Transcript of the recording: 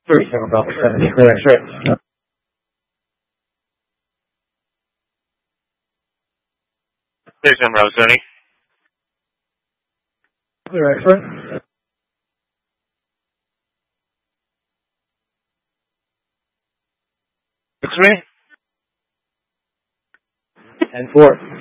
About 70. That's right. There's Rosoni. Clear, excellent. 6-3. And 4.